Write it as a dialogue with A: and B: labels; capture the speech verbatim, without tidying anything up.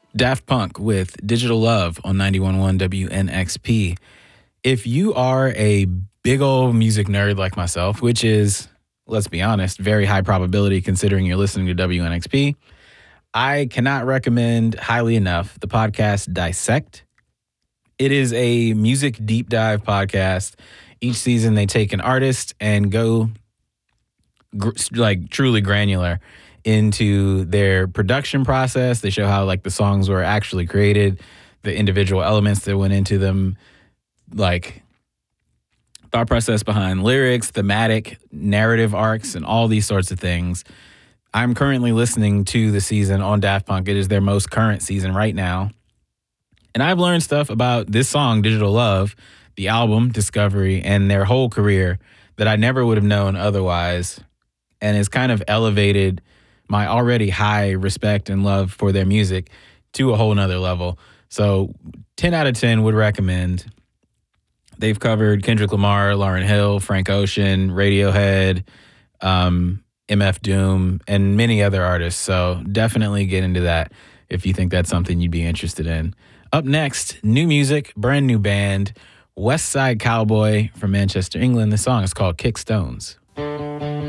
A: Daft Punk with Digital Love on ninety-one point one W N X P. If you are a big old music nerd like myself, which is, let's be honest, very high probability considering you're listening to W N X P, I cannot recommend highly enough the podcast Dissect. It is a music deep dive podcast. Each season they take an artist and go gr- like truly granular into their production process. They show how like the songs were actually created, the individual elements that went into them, like thought process behind lyrics, thematic, narrative arcs, and all these sorts of things. I'm currently listening to the season on Daft Punk. It is their most current season right now. And I've learned stuff about this song, Digital Love, the album, Discovery, and their whole career that I never would have known otherwise. And it's kind of elevated my already high respect and love for their music to a whole nother level. So ten out of ten would recommend. They've covered Kendrick Lamar, Lauryn Hill, Frank Ocean, Radiohead, um, M F Doom, and many other artists. So definitely get into that if you think that's something you'd be interested in. Up next, new music, brand new band, West Side Cowboy from Manchester, England. The song is called Kick Stones.